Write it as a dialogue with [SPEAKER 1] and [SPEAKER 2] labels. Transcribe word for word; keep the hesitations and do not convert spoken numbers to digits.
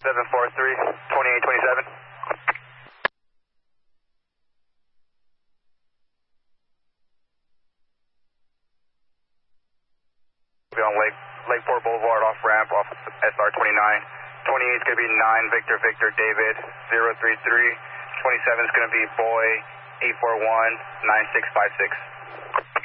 [SPEAKER 1] seven four three, twenty-eight twenty-seven. Be on Lake, Lakeport Boulevard, off ramp, off S R twenty-nine. twenty-eight is going to be nine, Victor, Victor, David, zero three three. twenty-seven is going to be Boy, eight four one, nine six five six.